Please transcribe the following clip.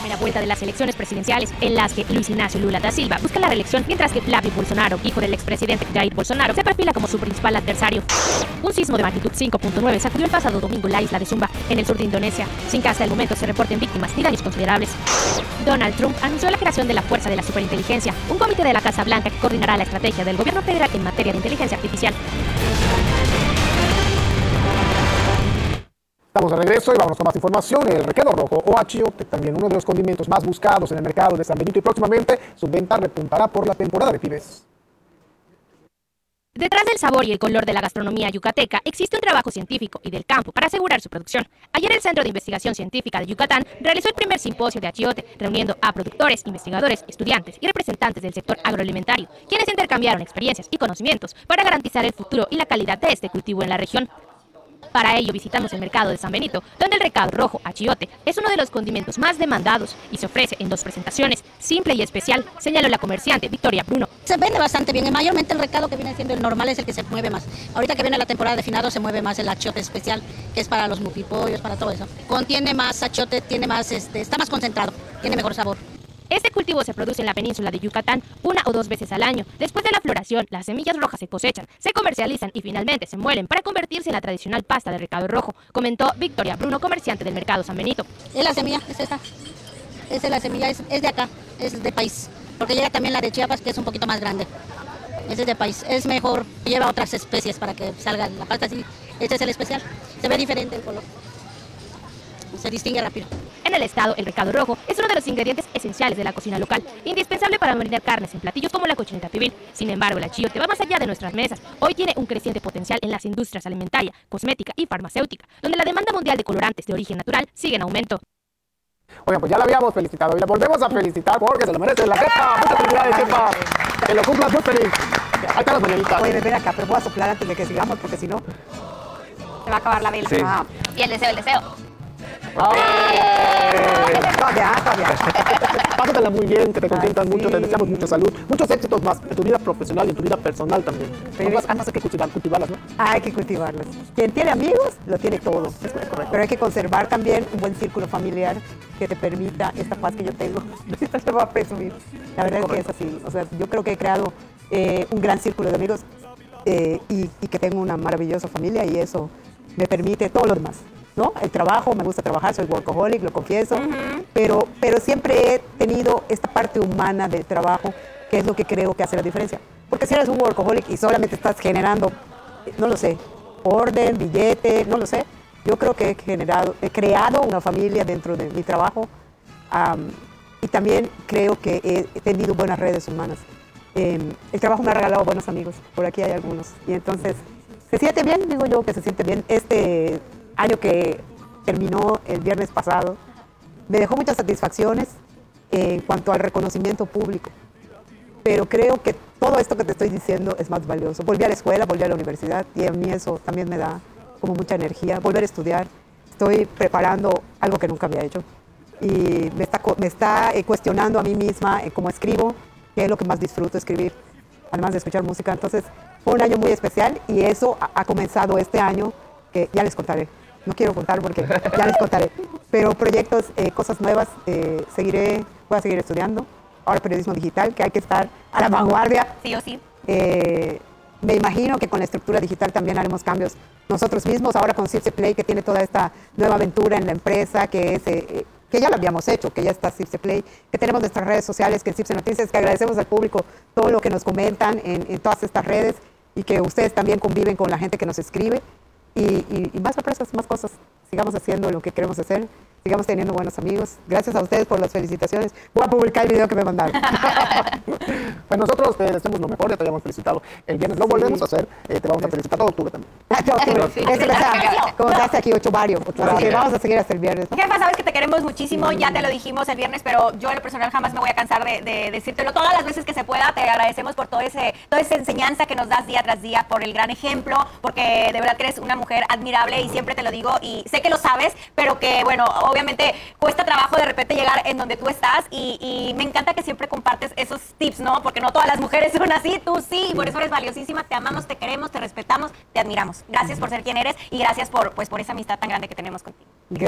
primera vuelta de las elecciones presidenciales, en las que Luis Ignacio Lula da Silva busca la reelección, mientras que Flavio Bolsonaro, hijo del expresidente Jair Bolsonaro, se perfila como su principal adversario. Un sismo de magnitud 5.9 sacudió el pasado domingo la isla de Sumba, en el sur de Indonesia, sin que hasta el momento se reporten víctimas ni daños considerables. Donald Trump anunció la creación de la Fuerza de la Superinteligencia, un comité de la Casa Blanca que coordinará la estrategia del gobierno federal en materia de inteligencia artificial. Estamos de regreso y vamos con más información. El recado rojo o achiote, también uno de los condimentos más buscados en el mercado de San Benito, y próximamente su venta repuntará por la temporada de pibes. Detrás del sabor y el color de la gastronomía yucateca existe un trabajo científico y del campo para asegurar su producción. Ayer el Centro de Investigación Científica de Yucatán realizó el primer simposio de achiote, reuniendo a productores, investigadores, estudiantes y representantes del sector agroalimentario, quienes intercambiaron experiencias y conocimientos para garantizar el futuro y la calidad de este cultivo en la región. Para ello visitamos el mercado de San Benito, donde el recado rojo achiote es uno de los condimentos más demandados y se ofrece en dos presentaciones, simple y especial, señaló la comerciante Victoria Bruno. Se vende bastante bien, y mayormente el recado que viene siendo el normal es el que se mueve más. Ahorita que viene la temporada de finado se mueve más el achiote especial, que es para los mupipollos, para todo eso. Contiene más achiote, tiene más, está más concentrado, tiene mejor sabor. Este cultivo se produce en la península de Yucatán una o dos veces al año. Después de la floración, las semillas rojas se cosechan, se comercializan y finalmente se muelen para convertirse en la tradicional pasta de recado rojo, comentó Victoria Bruno, comerciante del mercado San Benito. Es la semilla, es esta. Esta es la semilla, es de acá, es de país. Porque llega también la de Chiapas, que es un poquito más grande. Ese es de país, es mejor, lleva otras especies para que salga la pasta así. Este es el especial, se ve diferente el color. Se distingue rápido. En el estado, el recado rojo es uno de los ingredientes esenciales de la cocina local, indispensable para marinar carnes en platillos como la cochinita pibil. Sin embargo, el achiote va más allá de nuestras mesas. Hoy tiene un creciente potencial en las industrias alimentaria, cosmética y farmacéutica, donde la demanda mundial de colorantes de origen natural sigue en aumento. Oigan, pues ya la habíamos felicitado y la volvemos a felicitar porque se lo merece la jefa. Muchas felicidades, jefa. Que lo cumplas muy feliz. Ahí están las mañanitas. Oye, ven acá, pero voy a soplar antes de que sigamos, porque si no... Se va a acabar la vela. Sí. Y el deseo, el deseo. Todavía. Pásatela muy bien, que te consientan mucho, te deseamos mucha salud, muchos éxitos más en tu vida profesional y en tu vida personal también. Además hay que cultivarlas, ¿no? Hay que cultivarlas. Quien tiene amigos, lo tiene todo. Es correcto. Pero hay que conservar también un buen círculo familiar que te permita esta paz que yo tengo. Ahorita te voy a presumir. La verdad es que es así. O sea, yo creo que he creado un gran círculo de amigos y que tengo una maravillosa familia, y eso me permite todo lo demás, ¿no? El trabajo, me gusta trabajar, soy workaholic, lo confieso, pero siempre he tenido esta parte humana del trabajo, que es lo que creo que hace la diferencia. Porque si eres un workaholic y solamente estás generando, no lo sé, orden, billete, no lo sé, yo creo que he creado una familia dentro de mi trabajo, y también creo que he tenido buenas redes humanas. El trabajo me ha regalado buenos amigos, por aquí hay algunos, y entonces se siente bien, digo yo que se siente bien. Este año que terminó el viernes pasado me dejó muchas satisfacciones en cuanto al reconocimiento público, pero creo que todo esto que te estoy diciendo es más valioso. Volví a la escuela, volví a la universidad, y a mí eso también me da como mucha energía. Volver a estudiar, estoy preparando algo que nunca había hecho, y me está cuestionando a mí misma cómo escribo, qué es lo que más disfruto escribir, además de escuchar música. Entonces fue un año muy especial, y eso ha comenzado este año, que ya les contaré. No quiero contar porque ya les contaré. Pero proyectos, cosas nuevas, voy a seguir estudiando. Ahora periodismo digital, que hay que estar a la vanguardia. Sí o sí. Me imagino que con la estructura digital también haremos cambios nosotros mismos. Ahora con Cipse Play, que tiene toda esta nueva aventura en la empresa, que ya lo habíamos hecho, que ya está Cipse Play, que tenemos nuestras redes sociales, que es Cipse Noticias, que agradecemos al público todo lo que nos comentan en todas estas redes, y que ustedes también conviven con la gente que nos escribe. Y más sorpresas, más cosas. Sigamos haciendo lo que queremos hacer, sigamos teniendo buenos amigos. Gracias a ustedes por las felicitaciones. Voy a publicar el video que me mandaron. Pues nosotros te deseamos lo mejor, ya te habíamos felicitado el viernes, lo volvemos a hacer, te vamos a felicitar todo octubre también. Comenzaste aquí 8 varios, así que vamos a seguir hasta el viernes, ¿no? Jefa, sabes que te queremos muchísimo, ya te lo dijimos el viernes, pero yo en lo personal jamás me voy a cansar de decírtelo todas las veces que se pueda. Te agradecemos por toda esa enseñanza que nos das día tras día, por el gran ejemplo, porque de verdad que eres una mujer admirable, y siempre te lo digo, y sé que lo sabes, pero que bueno, obviamente cuesta trabajo de repente llegar en donde tú estás, y me encanta que siempre compartes esos tips, ¿no? Porque no todas las mujeres son así, tú sí, y por eso eres valiosísima. Te amamos, te queremos, te respetamos, te admiramos. Gracias por ser quien eres, y gracias por esa amistad tan grande que tenemos contigo.